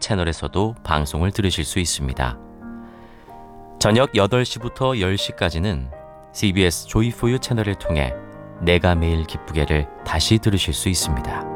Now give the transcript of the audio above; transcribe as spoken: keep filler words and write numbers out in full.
채널에서도 방송을 들으실 수 있습니다. 저녁 여덟 시부터 열 시까지는 씨비에스 조이포유 채널을 통해 내가 매일 기쁘게를 다시 들으실 수 있습니다.